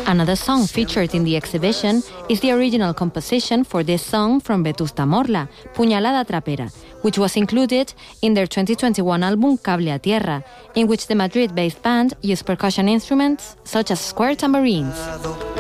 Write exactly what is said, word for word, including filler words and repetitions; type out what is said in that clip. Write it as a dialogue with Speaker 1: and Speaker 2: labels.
Speaker 1: Another song featured in the exhibition is the original composition for this song from Vetusta Morla, Puñalada Trapera, which was included in their twenty twenty-one album Cable a Tierra, in which the Madrid-based band used percussion instruments such as square tambourines.